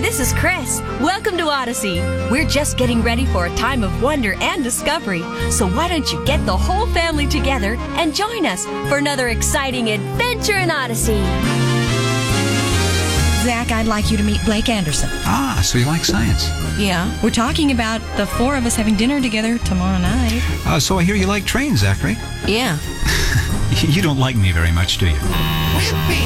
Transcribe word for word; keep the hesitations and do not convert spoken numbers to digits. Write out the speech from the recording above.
this is Chris. Welcome to Odyssey. We're just getting ready for a time of wonder and discovery. So why don't you get the whole family together and join us for another exciting adventure in Odyssey. Zach, I'd like you to meet Blake Anderson. Ah, so you like science. Yeah, we're talking about the four of us having dinner together tomorrow night. Uh, so I hear you like trains, Zachary. Yeah. You don't like me very much, do you? We'll be